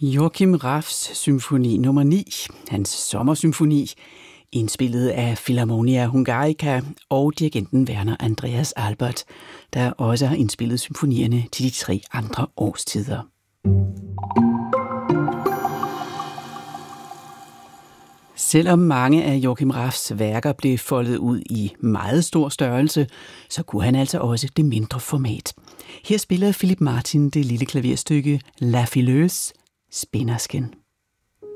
Joachim Raffs symfoni nummer 9, hans sommersymfoni, indspillet af Philharmonia Hungarica og dirigenten Werner Andreas Albert, der også har indspillet symfonierne til de 3 andre årstider. Selvom mange af Joachim Raffs værker blev foldet ud i meget stor størrelse, så kunne han altså også det mindre format. Her spiller Philip Martin det lille klaverstykke La Fileuse, Spinnersken.